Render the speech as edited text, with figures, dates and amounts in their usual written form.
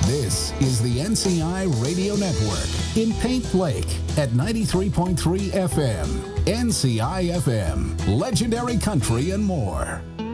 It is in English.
This is the NCI Radio Network in Paint Lake at 93.3 FM. NCI FM, legendary country and more.